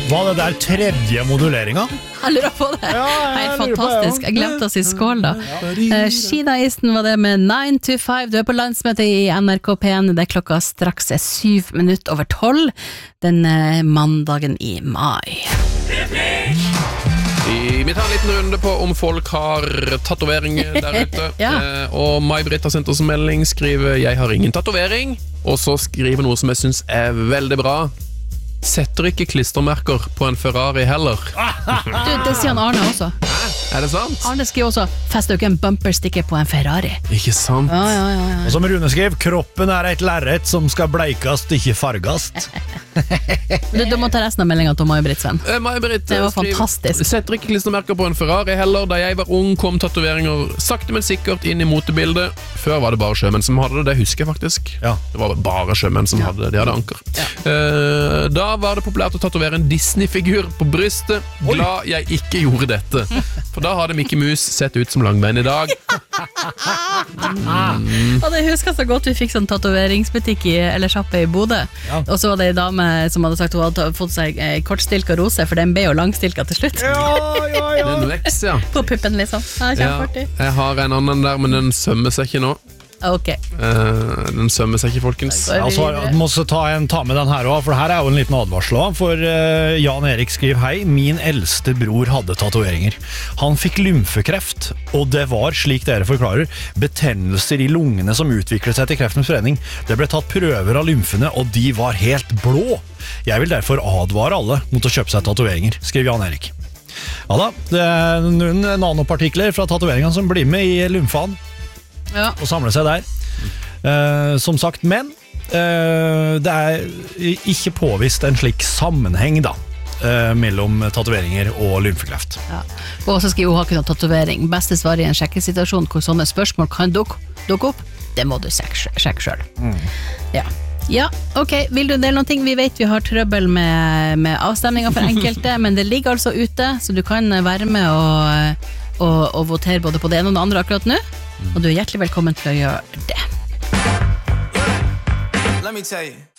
Var det der tredje moduleringen? Jeg lurer på det. Helt fantastisk. Jeg glemte å si skål da. Sheena Easton var det med 9 to 5. Du på landsmøte i NRK P1. Det klokka straks 7:07 den mandagen i mai. Vi tar en liten runde på om folk har tatoveringer der ute. Og May-Britt har sendt oss en melding, skriver «Jeg har ingen tatovering», og så skriver noe som jeg synes veldig bra. Setter ikke klistermerker på en Ferrari heller. Du, det sier han Arne også. Er det sant? Arne skriver også, fester jo ikke en bumpersticker på en Ferrari. Ikke sant? Ja. Og som Rune skrev, kroppen et lerret som skal bleikast, ikke fargast. Du må ta resten av meldingen til May-Britt, Sven. May-Britt Det var fantastisk. Setter ikke klistermerker på en Ferrari heller. Da jeg var ung kom tatoveringer sakte men sikkert inn i motebildet. Før var det bare sjømenn som hadde det husker jeg faktisk. Ja. Det var bare sjømenn som hadde det, de hadde anker. Da var det populært å tatovere en Disney-figur på brystet. Glad jeg ikke gjorde dette. For da hadde Mickey Mouse sett ut som langbein i dag. Og det husker så godt vi fikk sånn tatoveringsbutikk eller sjappe i Bodø. Og så var det en dame som hadde sagt hun hadde fått seg kortstilka rose, for den ble jo langstilka til slutt. Den veks, ja. På puppen liksom. Jeg har en annen der, men den sømmer seg ikke nå. Ok. Den sømmer seg ikke, folkens. Altså, må ta med den her også, for her jo en liten advarsel også. For Jan Erik skriver hei, min eldste bror hadde tatoveringer. Han fikk lymfekreft, og det var, slik dere forklarer, betennelser i lungene som utviklet seg til kreftens forening. Det ble tatt prøver av lymfene, og de var helt blå. Jeg vil derfor advare alle mot å kjøpe seg tatoveringer, skriver Jan Erik. Ja da, det noen nanopartikler fra tatoveringene som blir med i lymfaen. Og samle seg der som sagt, men det ikke påvist en slik sammenheng da mellom tatoveringer og lymfekreft. Og så skriver hun har ikke noen tatovering. Beste svar i en sjekkesituasjon hvor sånne spørsmål kan dukke opp, det må du sjekke selv. Ja, ok, vil du dele noen ting? Vi vet vi har trøbbel med avstemninger for enkelte, men det ligger altså ute, så du kan være med og votere både på det ene og det andre akkurat nå. Og du hjertelig velkommen til å gjøre det. Let me tell you.